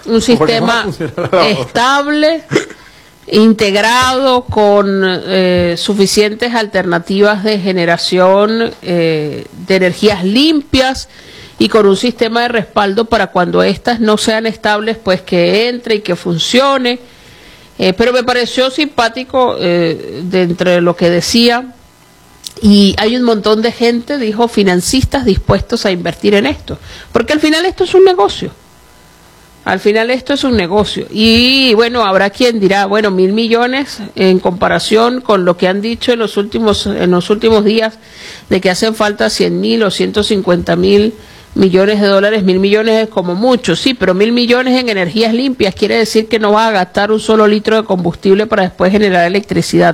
un sistema estable, integrado, con suficientes alternativas de generación de energías limpias y con un sistema de respaldo para cuando éstas no sean estables, pues que entre y que funcione. Pero me pareció simpático de entre lo que decía, y hay un montón de gente, dijo, financistas dispuestos a invertir en esto, porque al final esto es un negocio. Al final esto es un negocio. Y bueno, habrá quien dirá, bueno, 1.000 millones en comparación con lo que han dicho en los últimos días de que hacen falta 100.000 o 150.000 millones de dólares. 1.000 millones es como mucho, sí, pero 1.000 millones en energías limpias quiere decir que no vas a gastar un solo litro de combustible para después generar electricidad,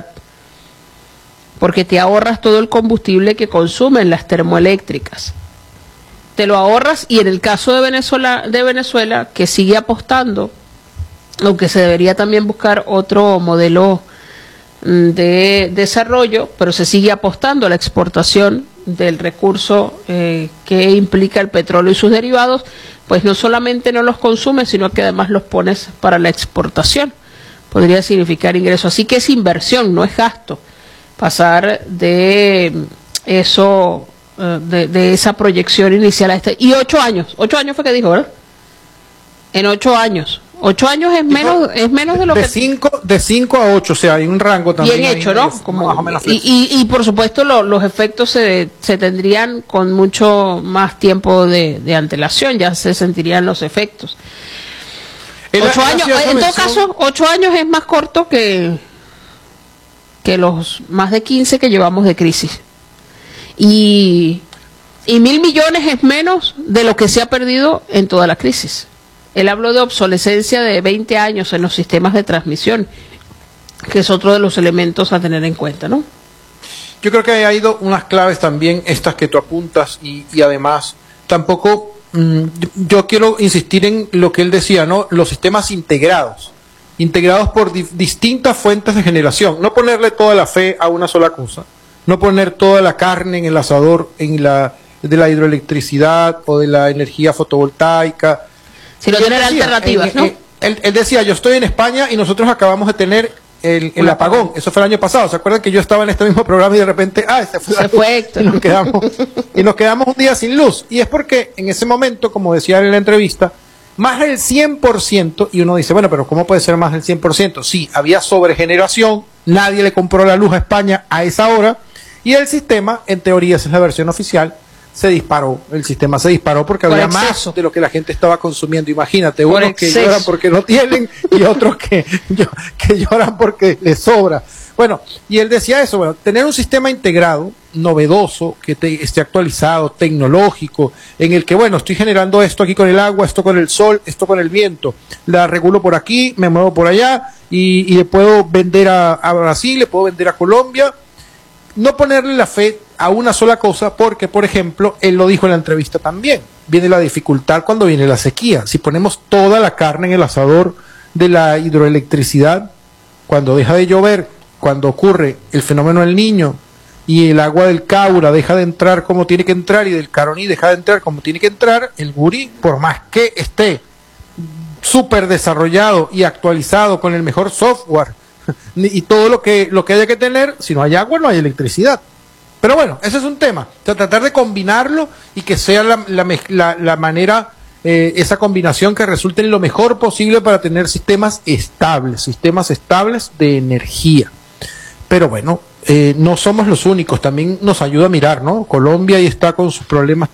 porque te ahorras todo el combustible que consumen las termoeléctricas. Te lo ahorras, y en el caso de Venezuela, que sigue apostando, aunque se debería también buscar otro modelo de desarrollo, pero se sigue apostando a la exportación del recurso que implica el petróleo y sus derivados, pues no solamente no los consumes, sino que además los pones para la exportación. Podría significar ingreso. Así que es inversión, no es gasto. Pasar de eso, de esa proyección inicial a este. Y 8 años fue que dijo, ¿verdad? En 8 años. 8 años es menos de lo que... De 5 a 8, o sea, hay un rango también. Bien hecho, ¿no? Como, más o menos y por supuesto los efectos se tendrían con mucho más tiempo de antelación, ya se sentirían los efectos. 8 años, en todo caso, 8 años es más corto que los más de 15 que llevamos de crisis. Y 1.000 millones es menos de lo que se ha perdido en toda la crisis. Él habló de obsolescencia de 20 años en los sistemas de transmisión, que es otro de los elementos a tener en cuenta, ¿no? Yo creo que ha ido unas claves también, estas que tú apuntas, y además tampoco, yo quiero insistir en lo que él decía, ¿no? Los sistemas integrados por distintas fuentes de generación, no ponerle toda la fe a una sola cosa, no poner toda la carne en el asador de la hidroelectricidad o de la energía fotovoltaica, sino tener alternativas, ¿no? Él decía, yo estoy en España y nosotros acabamos de tener el apagón. Eso fue el año pasado. ¿Se acuerdan que yo estaba en este mismo programa y de repente, se fue y nos quedamos un día sin luz? Y es porque en ese momento, como decía en la entrevista, más del 100%, y uno dice, bueno, pero ¿cómo puede ser más del 100%? Sí, había sobregeneración, nadie le compró la luz a España a esa hora, y el sistema, en teoría, esa es la versión oficial, el sistema se disparó porque había más de lo que la gente estaba consumiendo. Imagínate, unos que lloran porque no tienen y otros que lloran porque les sobra. Bueno, y él decía eso, bueno, tener un sistema integrado, novedoso, que esté actualizado, tecnológico, en el que, bueno, estoy generando esto aquí con el agua, esto con el sol, esto con el viento, la regulo por aquí, me muevo por allá, y le puedo vender a Brasil, le puedo vender a Colombia. No ponerle la fe a una sola cosa, porque, por ejemplo, él lo dijo en la entrevista también, viene la dificultad cuando viene la sequía. Si ponemos toda la carne en el asador de la hidroelectricidad, cuando deja de llover, cuando ocurre el fenómeno del Niño y el agua del Caura deja de entrar como tiene que entrar y del Caroní deja de entrar como tiene que entrar, el Gurí, por más que esté súper desarrollado y actualizado con el mejor software y todo lo que haya que tener, si no hay agua no hay electricidad. Pero bueno, ese es un tema, o sea, tratar de combinarlo y que sea la manera, esa combinación que resulte en lo mejor posible para tener sistemas estables de energía. Pero bueno, no somos los únicos, también nos ayuda a mirar, ¿no? Colombia ahí está con sus problemas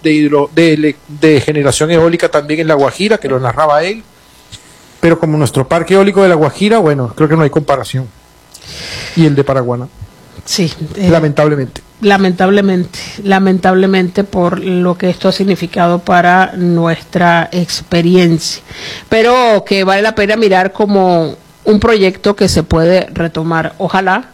de generación eólica también en La Guajira, que lo narraba él. Pero como nuestro parque eólico de La Guajira, bueno, creo que no hay comparación. Y el de Paraguaná. Sí. Lamentablemente por lo que esto ha significado para nuestra experiencia. Pero que vale la pena mirar como un proyecto que se puede retomar, ojalá,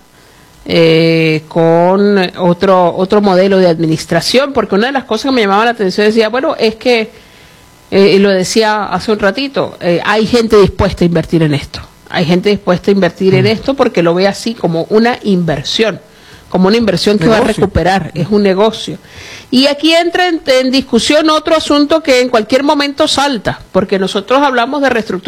con otro modelo de administración, porque una de las cosas que me llamaba la atención decía, bueno, es que y lo decía hace un ratito, hay gente dispuesta a invertir en esto. Hay gente dispuesta a invertir en esto porque lo ve así como una inversión que va a recuperar, es un negocio. Y aquí entra en discusión otro asunto que en cualquier momento salta, porque nosotros hablamos de reestructuración